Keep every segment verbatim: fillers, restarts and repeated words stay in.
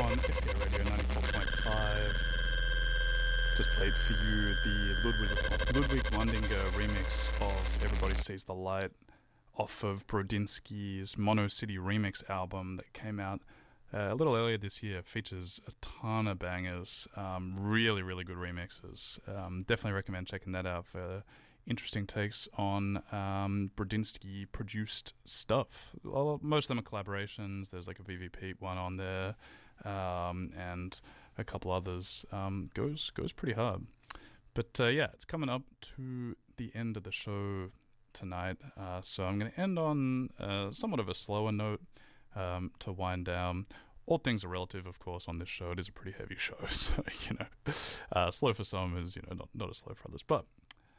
on F K Radio ninety-four point five. Just played for you the Ludwig, Ludwig Wandinger remix of Everybody Sees the Light off of Brodinski's Mono City remix album that came out uh, a little earlier this year. Features a ton of bangers, um, really, really good remixes. Um, definitely recommend checking that out for interesting takes on um, Brodinski-produced stuff. Well, most of them are collaborations. There's like a V V Pete one on there, um, and a couple others. Um, goes goes pretty hard. But uh, yeah, it's coming up to the end of the show tonight, uh, so I'm going to end on uh, somewhat of a slower note um, to wind down. All things are relative, of course, on this show. It is a pretty heavy show, so, you know, uh, slow for some is, you know, not, not as slow for others. But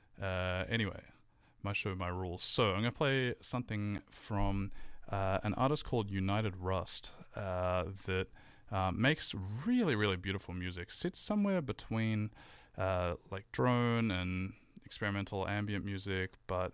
uh, anyway, my show, my rules. So I'm going to play something from uh, an artist called United Rust uh, that uh, makes really, really beautiful music. Sits somewhere between uh, like drone and experimental ambient music, but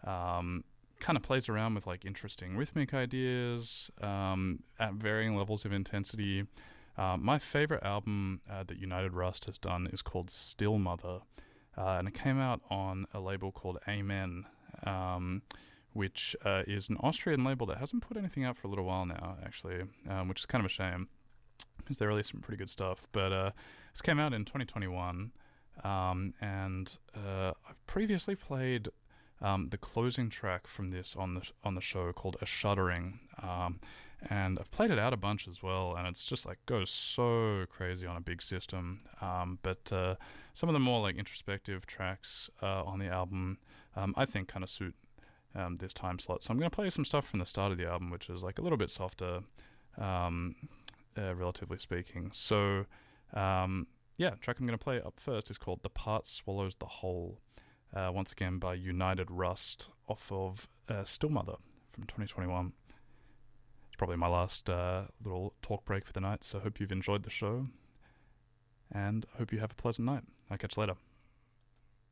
um, kind of plays around with like interesting rhythmic ideas um, at varying levels of intensity. Uh, my favorite album uh, that United Rust has done is called Still Mother, uh, and it came out on a label called Amen, um, which uh, is an Austrian label that hasn't put anything out for a little while now, actually, um, which is kind of a shame because they released some pretty good stuff. But uh, this came out in twenty twenty-one, um, and uh, I've previously played Um, the closing track from this on the on the show called A Shuddering, um, and I've played it out a bunch as well, and it's just like goes so crazy on a big system. Um, but uh, some of the more like introspective tracks uh, on the album, um, I think, kind of suit um, this time slot. So I'm going to play some stuff from the start of the album, which is like a little bit softer, um, uh, relatively speaking. So um, yeah, track I'm going to play up first is called The Part Swallows the Whole. Uh, once again by United Rust off of uh, Still Mother from twenty twenty-one. It's probably my last uh, little talk break for the night, so I hope you've enjoyed the show, and I hope you have a pleasant night. I'll catch you later.